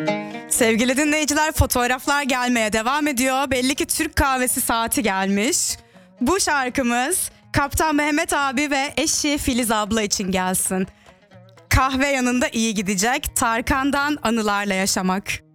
Sevgili dinleyiciler, fotoğraflar gelmeye devam ediyor. Belli ki Türk kahvesi saati gelmiş. Bu şarkımız Kaptan Mehmet abi ve eşi Filiz abla için gelsin. Kahve yanında iyi gidecek. Tarkan'dan Anılarla Yaşamak.